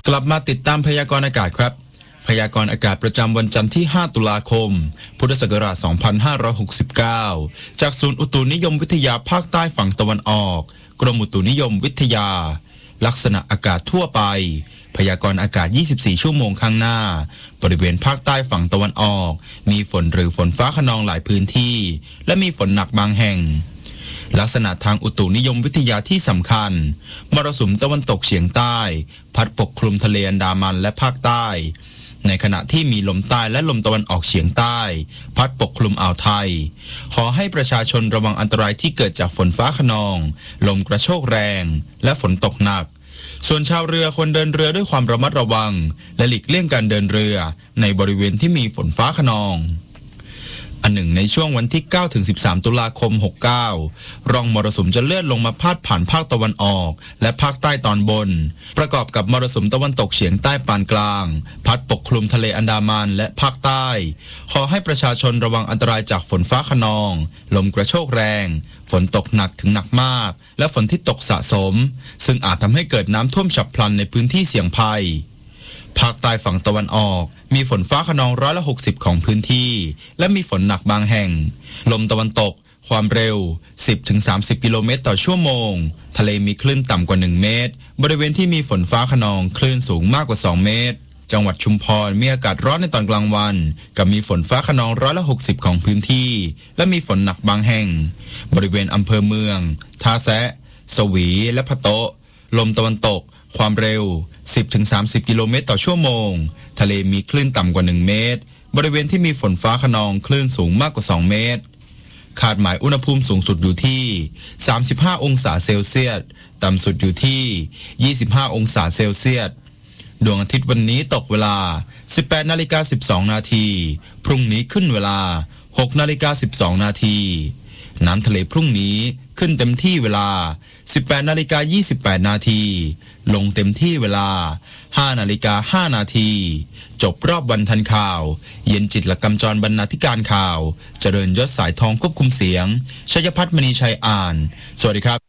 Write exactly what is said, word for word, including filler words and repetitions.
กลับมาติดตามพยากรณ์อากาศครับพยากรณ์อากาศประจำวันจันทร์ที่ห้าตุลาคมพุทธศักราชสองพันห้าร้อยหกสิบเก้าจากศูนย์อุตุนิยมวิทยาภาคใต้ฝั่งตะวันออกกรมอุตุนิยมวิทยาลักษณะอากาศทั่วไปพยากรณ์อากาศยี่สิบสี่ชั่วโมงข้างหน้าบริเวณภาคใต้ฝั่งตะวันออกมีฝนหรือฝนฟ้าคะนองหลายพื้นที่และมีฝนหนักบางแห่งลักษณะทางอุตุนิยมวิทยาที่สำคัญมรสุมตะวันตกเฉียงใต้พัดปกคลุมทะเลอันดามันและภาคใต้ในขณะที่มีลมใต้และลมตะวันออกเฉียงใต้พัดปกคลุมอ่าวไทยขอให้ประชาชนระวังอันตรายที่เกิดจากฝนฟ้าคะนองลมกระโชกแรงและฝนตกหนักส่วนชาวเรือควรเดินเรือด้วยความระมัดระวังและหลีกเลี่ยงการเดินเรือในบริเวณที่มีฝนฟ้าคะนองอันหนึ่งในช่วงวันที่เก้าถึงสิบสามตุลาคมหกสิบเก้าร่องมรสุมจะเลื่อนลงมาพาดผ่านภาคตะวันออกและภาคใต้ตอนบนประกอบกับมรสุมตะวันตกเฉียงใต้ปานกลางพัดปกคลุมทะเลอันดามันและภาคใต้ขอให้ประชาชนระวังอันตรายจากฝนฟ้าคะนองลมกระโชกแรงฝนตกหนักถึงหนักมากและฝนที่ตกสะสมซึ่งอาจทำให้เกิดน้ำท่วมฉับพลันในพื้นที่เสี่ยงภัยภาคใต้ฝั่งตะวันออกมีฝนฟ้าคะนองร้อยละหกสิบของพื้นที่และมีฝนหนักบางแห่งลมตะวันตกความเร็ว สิบถึงสามสิบ กิโลเมตรต่อชั่วโมงทะเลมีคลื่นต่ำกว่าหนึ่งเมตรบริเวณที่มีฝนฟ้าคะนองคลื่นสูงมากกว่าสองเมตรจังหวัดชุมพรมีอากาศร้อนในตอนกลางวันกับมีฝนฟ้าคะนองร้อยละหกสิบของพื้นที่และมีฝนหนักบางแห่งบริเวณอำเภอเมืองท่าแซะสวีและพะโต๊ะลมตะวันตกความเร็ว สิบถึงสามสิบ กิโลเมตรต่อชั่วโมงทะเลมีคลื่นต่ำกว่าหนึ่งเมตรบริเวณที่มีฝนฟ้าคะนองคลื่นสูงมากกว่าสองเมตรคาดหมายอุณหภูมิสูงสุดอยู่ที่สามสิบห้าองศาเซลเซียสต่ำสุดอยู่ที่ยี่สิบห้าองศาเซลเซียสดวงอาทิตย์วันนี้ตกเวลา สิบแปดนาฬิกาสิบสองนาทีพรุ่งนี้ขึ้นเวลา หกนาฬิกาสิบสองนาทีน้ำทะเลพรุ่งนี้ขึ้นเต็มที่เวลา สิบแปดนาฬิกายี่สิบแปดนาทีลงเต็มที่เวลา ห้านาฬิกาห้านาทีจบรอบวันทันข่าวเย็นจิตและกำจรบรรณาธิการข่าวเจริญยศสายทองควบคุมเสียงชัยพัฒน์มณีชัยอ่านสวัสดีครับ